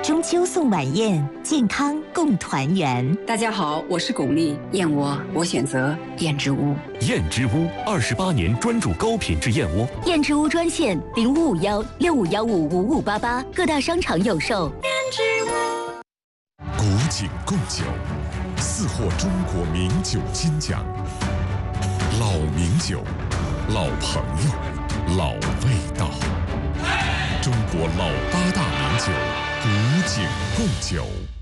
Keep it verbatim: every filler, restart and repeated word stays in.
中秋送晚宴，健康共团圆。 大家好，我是巩俐，燕窝我选择燕之屋。 燕之屋二十八年专注高品质燕窝。 燕之屋专线零五五幺六五幺五五五八八，各大商场有售。燕之屋。 古井贡酒，四获中国名酒金奖。老名酒，老朋友，老味道。中国老八大名酒，古井贡酒。